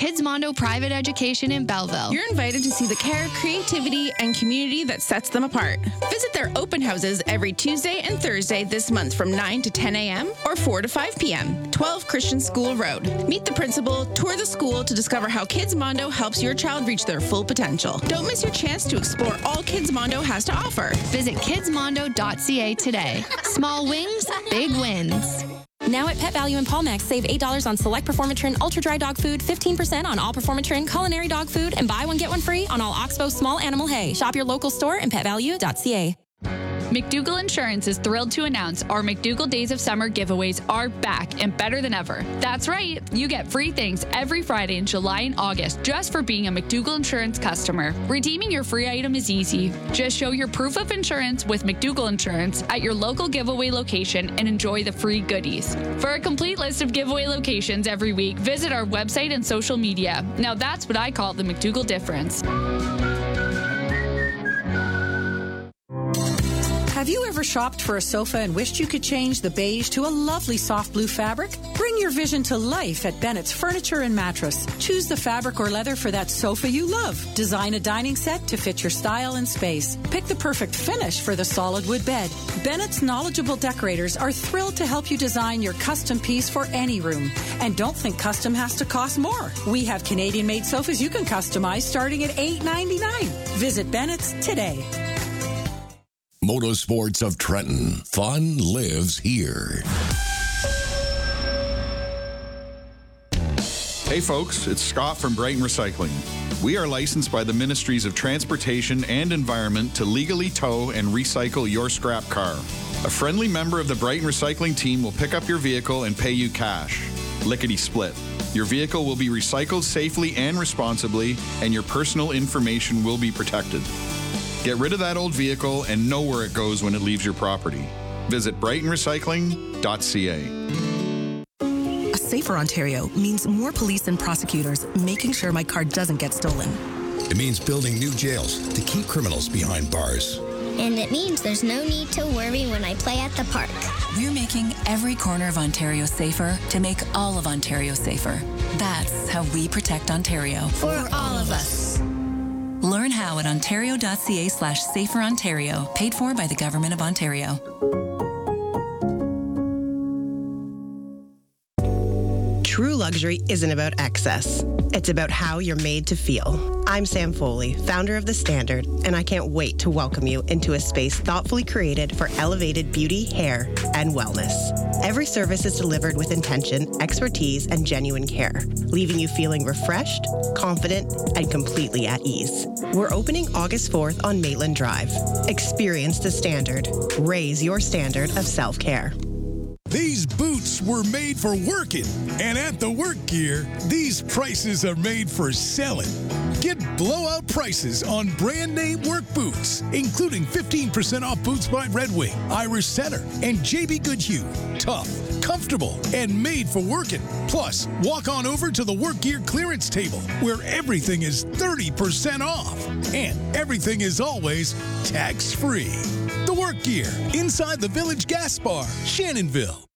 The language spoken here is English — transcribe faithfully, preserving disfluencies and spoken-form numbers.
Kids Mondo Private Education in Belleville. You're invited to see the care, creativity, and community that sets them apart. Visit their open houses every Tuesday and Thursday this month from nine to ten a.m. or four to five p.m. twelve Christian School Road. Meet the principal, tour the school to discover how Kids Mondo helps your child reach their full potential. Don't miss your chance to explore all Kids Mondo has to offer. Visit kids mondo dot c a today. Small wings, big wins. Now at Pet Value in Palmax, save eight dollars on select Performatrin Ultra Dry Dog Food, fifteen percent on all Performatrin Culinary Dog Food, and buy one, get one free on all Oxbow Small Animal Hay. Shop your local store and pet value dot c a. McDougall Insurance is thrilled to announce our McDougall Days of Summer giveaways are back and better than ever. That's right, you get free things every Friday in July and August just for being a McDougall Insurance customer. Redeeming your free item is easy. Just show your proof of insurance with McDougall Insurance at your local giveaway location and enjoy the free goodies. For a complete list of giveaway locations every week, visit our website and social media. Now that's what I call the McDougall difference. Have you ever shopped for a sofa and wished you could change the beige to a lovely soft blue fabric? Bring your vision to life at Bennett's Furniture and Mattress. Choose the fabric or leather for that sofa you love. Design a dining set to fit your style and space. Pick the perfect finish for the solid wood bed. Bennett's knowledgeable decorators are thrilled to help you design your custom piece for any room. And don't think custom has to cost more. We have Canadian-made sofas you can customize starting at eight ninety-nine. Visit Bennett's today. Motorsports of Trenton. Fun lives here. Hey folks, it's Scott from Brighton Recycling. We are licensed by the Ministries of Transportation and Environment to legally tow and recycle your scrap car. A friendly member of the Brighton Recycling team will pick up your vehicle and pay you cash. Lickety split. Your vehicle will be recycled safely and responsibly, and your personal information will be protected. Get rid of that old vehicle and know where it goes when it leaves your property. Visit brighton recycling dot c a. A safer Ontario means more police and prosecutors making sure my car doesn't get stolen. It means building new jails to keep criminals behind bars. And it means there's no need to worry when I play at the park. We're making every corner of Ontario safer to make all of Ontario safer. That's how we protect Ontario. For all of us. Learn how at ontario dot c a slash safer Ontario, paid for by the Government of Ontario. True luxury isn't about excess. It's about how you're made to feel. I'm Sam Foley, founder of The Standard, and I can't wait to welcome you into a space thoughtfully created for elevated beauty, hair, and wellness. Every service is delivered with intention, expertise, and genuine care, leaving you feeling refreshed, confident, and completely at ease. We're opening August fourth on Maitland Drive. Experience The Standard. Raise your standard of self-care. These boots were made for working, and at the Work Gear, these prices are made for selling. Get blowout prices on brand name work boots, including fifteen percent off boots by Red Wing, Irish Setter, and J B Goodhue. Tough, comfortable, and made for working. Plus, walk on over to the Work Gear clearance table, where everything is thirty percent off, and everything is always tax-free. The Work Gear, inside the Village Gas Bar, Shannonville.